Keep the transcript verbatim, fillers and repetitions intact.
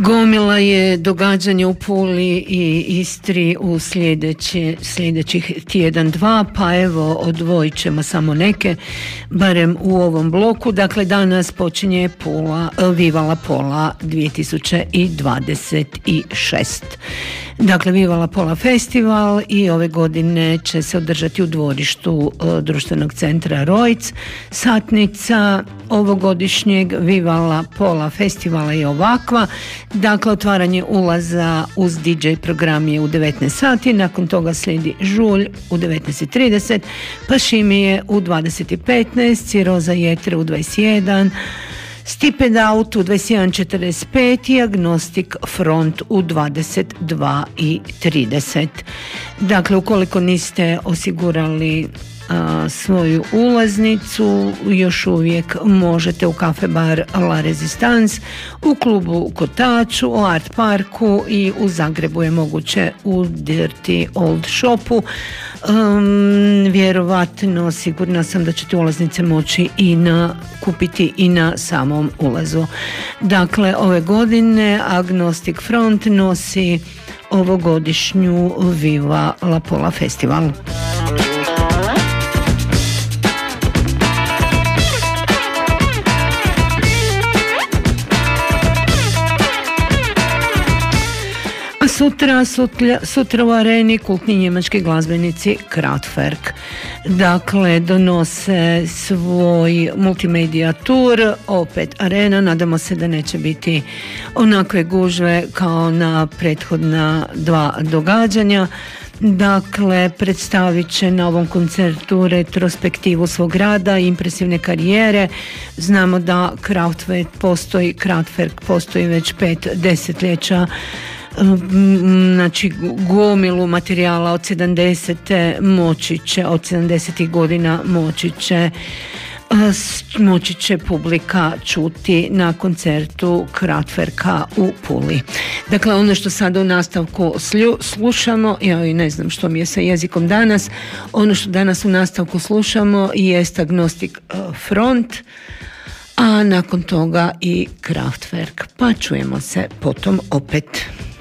Gomila je događanja u Puli i Istri u sljedeći, sljedećih tjedan dva, pa evo odvojit ćemo samo neke, barem u ovom bloku. Dakle, danas počinje Pula, Viva La Pola dvije tisuće dvadeset šest. Dakle, Viva La Pola festival i ove godine će se održati u dvorištu društvenog centra Rojc. Satnica ovogodišnjeg Viva La Pola festivala je ovakva. Dakle, otvaranje ulaza uz D J program je u devetnaest sati, nakon toga slijedi žulj u devetnaest trideset, Pašimije u dvadeset petnaest, Ciroza Jetre u dvadeset jedan, Stipend Out u dvadeset jedan četrdeset pet i Agnostik Front u dvadeset dva trideset. Dakle, ukoliko niste osigurali a, svoju ulaznicu, još uvijek možete u kafe bar La Resistance, u klubu Kotaču, u Art Parku i u Zagrebu je moguće u Dirty Old Shopu. Um, vjerovatno sigurna sam da ćete ulaznice moći i na, kupiti i na samom ulazu. Dakle, ove godine Agnostic Front nosi ovogodišnju Viva La Pola festival. Sutra, sutra, sutra u areni kultni njemački glazbenici Kraftwerk. Dakle, donose svoj multimedia tour, opet arena, nadamo se da neće biti onakve gužve kao na prethodna dva događanja. Dakle, predstavit će na ovom koncertu retrospektivu svog rada i impresivne karijere. Znamo da Kraftwerk postoji, Kraftwerk postoji već pet desetljeća, znači gomilu materijala od sedamdesete moći će, od sedamdesetih godina moći će moći će publika čuti na koncertu Kraftwerka u Puli. Dakle, ono što sada u nastavku slju, slušamo, ja i ne znam što mi je sa jezikom danas, ono što danas u nastavku slušamo jest Agnostic Front, a nakon toga i Kraftwerk. Pa čujemo se potom opet.